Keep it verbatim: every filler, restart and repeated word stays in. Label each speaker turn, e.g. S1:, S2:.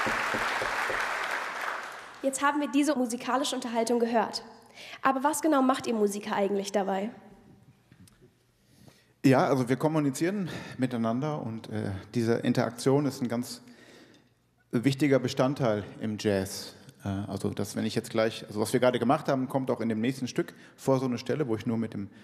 S1: Jetzt haben wir diese musikalische Unterhaltung gehört. Aber was genau macht ihr Musiker eigentlich dabei?
S2: Ja, also wir kommunizieren miteinander und äh, diese Interaktion ist ein ganz wichtiger Bestandteil im Jazz. Äh, also, dass wenn ich jetzt gleich, also was wir gerade gemacht haben, kommt auch in dem nächsten Stück vor, so eine Stelle, wo ich nur mit dem